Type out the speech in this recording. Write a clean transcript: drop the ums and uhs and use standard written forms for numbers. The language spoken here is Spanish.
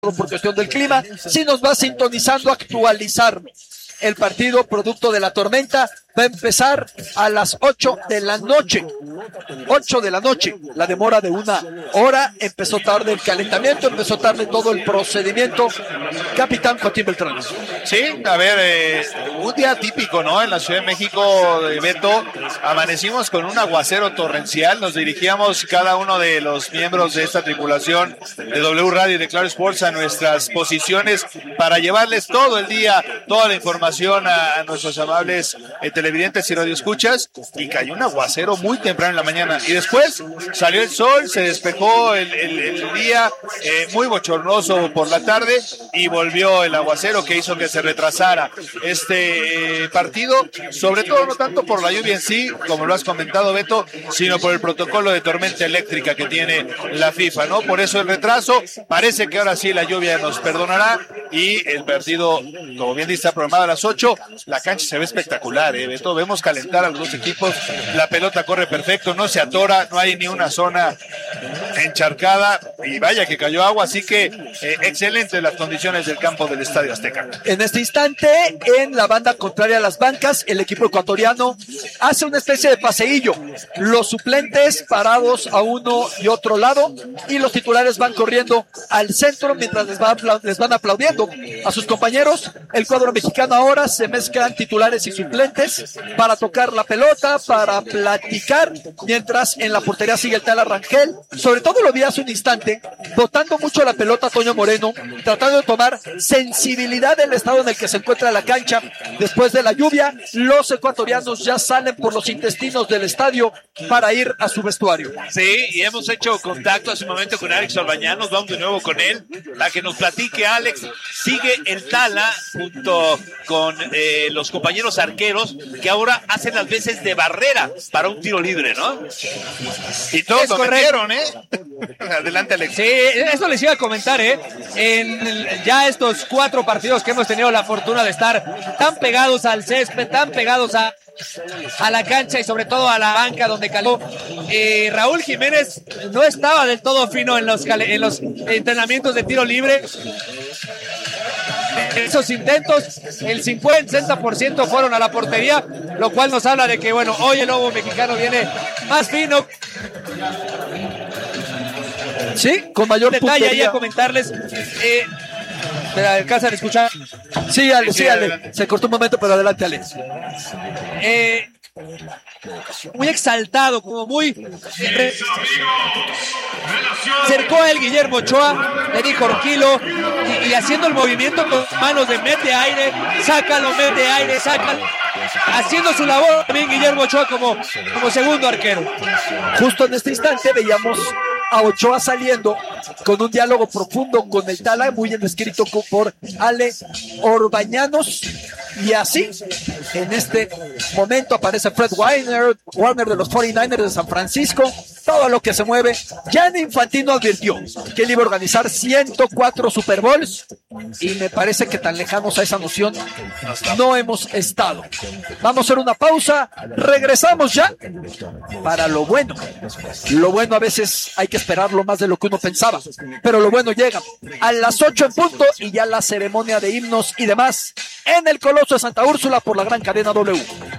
por cuestión del clima. Si nos va sintonizando, actualizar el partido producto de la tormenta va a empezar a las 8 de la noche. 8 de la noche, la demora de 1 hora. Empezó tarde el calentamiento, empezó tarde todo el procedimiento. Capitán Joaquín Beltrán. Sí, a ver, un día típico, ¿no? En la Ciudad de México, Beto, amanecimos con un aguacero torrencial. Nos dirigíamos cada uno de los miembros de esta tripulación de W Radio y de Claro Sports a nuestras posiciones para llevarles todo el día, toda la información a nuestros amables televidentes y radioescuchas, y cayó un aguacero muy temprano en la mañana, y después salió el sol, se despejó el día, muy bochornoso por la tarde, y volvió el aguacero que hizo que se retrasara este partido, sobre todo no tanto por la lluvia en sí, como lo has comentado, Beto, sino por el protocolo de tormenta eléctrica que tiene la FIFA, ¿no? Por eso el retraso. Parece que ahora sí la lluvia nos perdonará, y el partido, como bien dice, está programado a las 8. La cancha se ve espectacular, Beto. Vemos calentar a los dos equipos, la pelota corre perfecto, no se atora, no hay ni una zona encharcada, y vaya que cayó agua, así que excelentes las condiciones del campo del Estadio Azteca. En este instante, en la banda contraria a las bancas, el equipo ecuatoriano hace una especie de paseillo, los suplentes parados a uno y otro lado, y los titulares van corriendo al centro mientras les van aplaudiendo a sus compañeros. El cuadro mexicano ahora se mezclan titulares y suplentes para tocar la pelota, para platicar, mientras en la portería sigue el Tala Rangel. Sobre todo lo vi hace un instante, botando mucho la pelota Toño Moreno, tratando de tomar sensibilidad del estado en el que se encuentra la cancha después de la lluvia. Los ecuatorianos ya salen por los intestinos del estadio para ir a su vestuario. Sí, y hemos hecho contacto hace un momento con Alex Orbañanos, vamos de nuevo con él, para que nos platique. Alex, sigue el Tala junto con los compañeros arqueros que ahora hacen las veces de barrera para un tiro libre, ¿no? Y todos lo metieron, Adelante, Alex. Sí, eso les iba a comentar, en ya estos 4 partidos que hemos tenido la fortuna de estar tan pegados al césped, tan pegados a la cancha y sobre todo a la banca donde caló, Raúl Jiménez no estaba del todo fino en los entrenamientos de tiro libre. Esos intentos, el 50-60% fueron a la portería, lo cual nos habla de que, bueno, hoy el lobo mexicano viene más fino. Sí, con mayor detalle ahí puntería. a comentarles. ¿Me alcanzan a escuchar? Sí, Ale. Se cortó un momento, pero adelante, Ale. Muy exaltado, como muy cercó a él Guillermo Ochoa, le dijo Orquilo, y haciendo el movimiento con manos de mete aire, sácalo, haciendo su labor también Guillermo Ochoa como segundo arquero. Justo en este instante veíamos a Ochoa saliendo con un diálogo profundo con el Tala, muy bien descrito por Ale Orbañanos. Y así, en este momento aparece Fred Warner de los 49ers de San Francisco. Todo lo que se mueve. Gianni Infantino advirtió que él iba a organizar 104 Super Bowls, y me parece que tan lejanos a esa noción no hemos estado. Vamos a hacer una pausa, regresamos ya para lo bueno. Lo bueno a veces hay que esperarlo más de lo que uno pensaba, pero lo bueno llega a las 8 en punto, y ya la ceremonia de himnos y demás en el Coloso de Santa Úrsula por la gran cadena W.